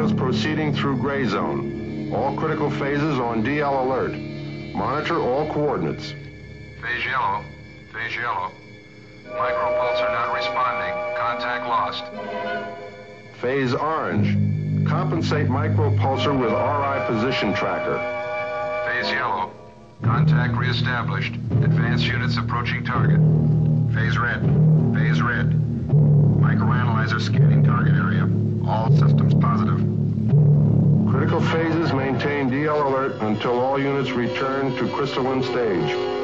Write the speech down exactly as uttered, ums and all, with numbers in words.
signals proceeding through gray zone. All critical phases on D L alert. Monitor all coordinates. Phase yellow. Phase yellow. Micropulsar not responding. Contact lost. Phase orange. Compensate micropulsar with R I position tracker. Phase yellow. Contact reestablished. Advanced units approaching target. Phase red. Phase red. Microanalyzer scanning target area. All systems positive. Critical phases maintain D L alert until all units return to crystalline stage.